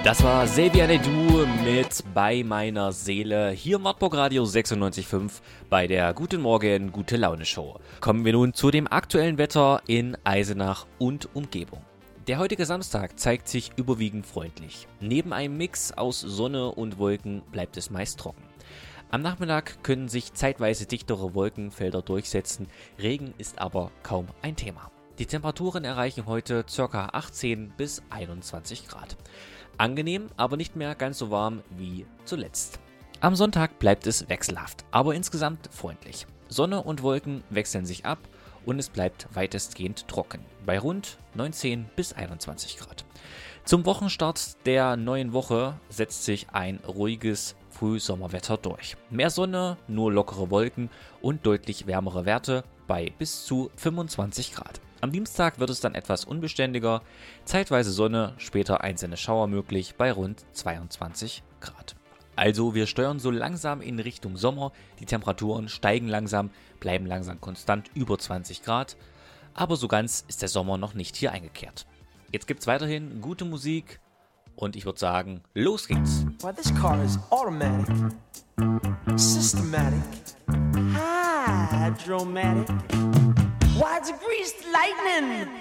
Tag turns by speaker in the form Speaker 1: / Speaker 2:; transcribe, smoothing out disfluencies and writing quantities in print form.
Speaker 1: Das war Xavier Naidoo mit Bei meiner Seele hier im Wartburg Radio 96.5 bei der Guten Morgen, Gute Laune Show. Kommen wir nun zu dem aktuellen Wetter in Eisenach und Umgebung. Der heutige Samstag zeigt sich überwiegend freundlich. Neben einem Mix aus Sonne und Wolken bleibt es meist trocken. Am Nachmittag können sich zeitweise dichtere Wolkenfelder durchsetzen, Regen ist aber kaum ein Thema. Die Temperaturen erreichen heute ca. 18 bis 21 Grad. Angenehm, aber nicht mehr ganz so warm wie zuletzt. Am Sonntag bleibt es wechselhaft, aber insgesamt freundlich. Sonne und Wolken wechseln sich ab und es bleibt weitestgehend trocken, bei rund 19 bis 21 Grad. Zum Wochenstart der neuen Woche setzt sich ein ruhiges Frühsommerwetter durch. Mehr Sonne, nur lockere Wolken und deutlich wärmere Werte bei bis zu 25 Grad. Am Dienstag wird es dann etwas unbeständiger, zeitweise Sonne, später einzelne Schauer möglich bei rund 22 Grad. Also wir steuern so langsam in Richtung Sommer, die Temperaturen steigen langsam, bleiben langsam konstant über 20 Grad, aber so ganz ist der Sommer noch nicht hier eingekehrt. Jetzt gibt's weiterhin gute Musik und ich würde sagen, los geht's!
Speaker 2: Well, this car is automatic, systematic, hydromatic. Why, it's greased lightning.